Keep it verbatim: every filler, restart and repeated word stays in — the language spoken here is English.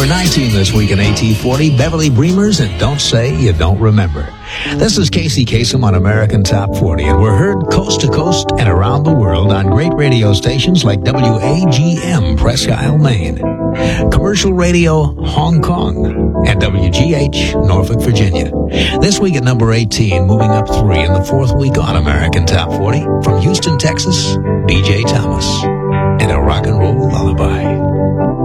number nineteen this week in A T forty, Beverly Breamers and Don't Say You Don't Remember. This is Casey Kasem on American Top forty, and we're heard coast to coast and around the world on great radio stations like W A G M Presque Isle, Maine, Commercial Radio Hong Kong, and W G H Norfolk, Virginia. This week at number eighteen, moving up three in the fourth week on American Top forty, from Houston, Texas, B J Thomas, and a rock and roll lullaby.